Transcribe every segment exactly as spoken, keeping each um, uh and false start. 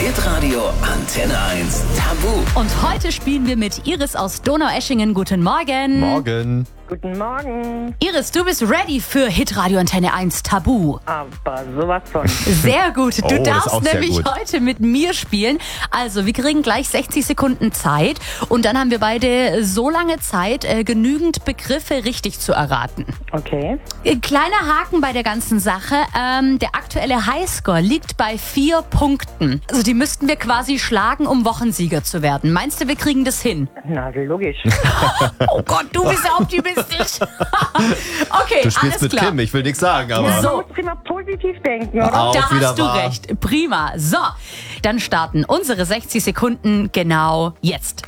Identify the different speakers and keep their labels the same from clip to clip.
Speaker 1: Hitradio Antenne eins Tabu.
Speaker 2: Und heute spielen wir mit Iris aus Donaueschingen. Guten Morgen.
Speaker 3: Morgen.
Speaker 4: Guten Morgen.
Speaker 2: Iris, du bist ready für Hitradio Antenne eins Tabu.
Speaker 4: Aber sowas von.
Speaker 2: Sehr gut. Du
Speaker 3: Oh, das ist
Speaker 2: darfst
Speaker 3: auch sehr
Speaker 2: nämlich
Speaker 3: gut.
Speaker 2: heute mit mir spielen. Also, wir kriegen gleich sechzig Sekunden Zeit und dann haben wir beide so lange Zeit, äh, genügend Begriffe richtig zu erraten.
Speaker 4: Okay.
Speaker 2: Äh, Kleiner Haken bei der ganzen Sache. Ähm, der aktuelle Highscore liegt bei vier Punkten. Also, die müssten wir quasi schlagen, um Wochensieger zu werden. Meinst du, wir kriegen das hin?
Speaker 4: Na, logisch.
Speaker 2: Oh Gott, du bist ja optimistisch. Okay,
Speaker 3: Du spielst
Speaker 2: alles
Speaker 3: mit
Speaker 2: klar.
Speaker 3: Kim, ich will nichts sagen, aber...
Speaker 4: Man
Speaker 2: So.
Speaker 4: muss immer positiv denken, oder?
Speaker 3: Auch
Speaker 2: Da
Speaker 3: wieder
Speaker 2: hast du
Speaker 3: wahr.
Speaker 2: recht. Prima. So, dann starten unsere sechzig Sekunden genau jetzt.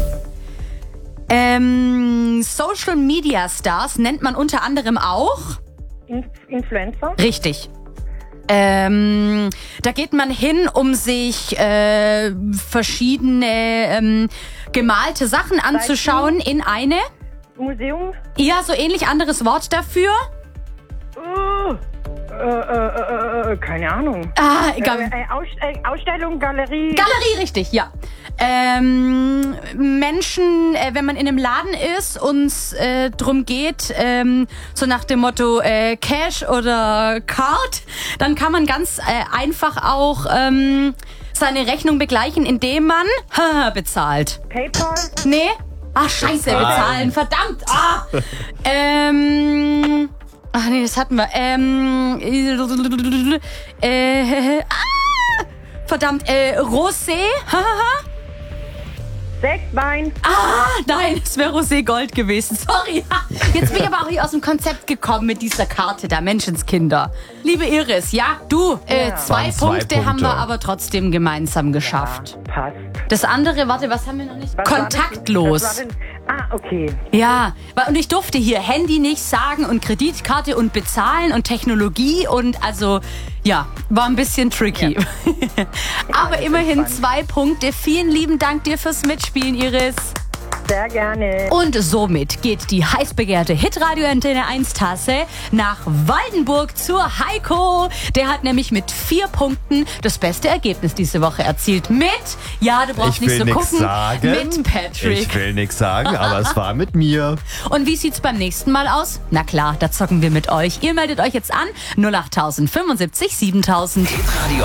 Speaker 2: Ähm, Social Media Stars nennt man unter anderem auch.
Speaker 4: In Influencer?
Speaker 2: Richtig. Ähm, da geht man hin, um sich äh, verschiedene ähm, gemalte Sachen anzuschauen in eine.
Speaker 4: Museum?
Speaker 2: Ja, so ähnlich anderes Wort dafür.
Speaker 4: Uh, äh, äh, äh, keine Ahnung.
Speaker 2: Ah,
Speaker 4: Äh,
Speaker 2: egal.
Speaker 4: äh, Aus, äh, Ausstellung, Galerie.
Speaker 2: Galerie, richtig, ja. Ähm, Menschen, äh, wenn man in einem Laden ist und es äh, drum geht, ähm, so nach dem Motto äh, Cash oder Card, dann kann man ganz äh, einfach auch ähm, seine Rechnung begleichen, indem man haha, bezahlt.
Speaker 4: PayPal?
Speaker 2: Nee? Ach, scheiße, bezahlen, verdammt. Ah. ähm, ach nee, das hatten wir. Ähm, äh, ah, verdammt, äh, Rosé? Hahaha.
Speaker 4: Sechsbein?
Speaker 2: Ah, nein, es wäre Rosé Gold gewesen. Sorry. Jetzt bin ich aber auch hier aus dem Konzept gekommen mit dieser Karte da, Menschenskinder. Liebe Iris, ja, du, äh,
Speaker 4: Ja.
Speaker 2: zwei,
Speaker 3: Waren zwei
Speaker 2: Punkte haben wir
Speaker 3: Punkte.
Speaker 2: aber trotzdem gemeinsam geschafft.
Speaker 4: Ja, passt.
Speaker 2: Das andere, warte, was haben wir noch nicht?
Speaker 4: Was war
Speaker 2: Kontaktlos.
Speaker 4: das? Was war denn? Ah, okay.
Speaker 2: Ja, weil- und ich durfte hier Handy nicht sagen und Kreditkarte und bezahlen und Technologie und also, ja, war ein bisschen tricky. Aber
Speaker 4: Alles
Speaker 2: immerhin
Speaker 4: entspannt.
Speaker 2: zwei Punkte. Vielen lieben Dank dir fürs Mitspielen, Iris.
Speaker 4: Sehr gerne.
Speaker 2: Und somit geht die heiß begehrte Hitradio Antenne eins Tasse nach Waldenburg zur Heiko. Der hat nämlich mit vier Punkten das beste Ergebnis diese Woche erzielt. Mit, ja, du brauchst
Speaker 3: Ich
Speaker 2: nicht
Speaker 3: will
Speaker 2: so
Speaker 3: nichts
Speaker 2: gucken,
Speaker 3: sagen.
Speaker 2: mit Patrick.
Speaker 3: Ich will nichts sagen, aber es war mit mir.
Speaker 2: Und wie sieht's beim nächsten Mal aus? Na klar, da zocken wir mit euch. Ihr meldet euch jetzt an null acht fünfundsiebzig siebentausend.
Speaker 1: Hitradio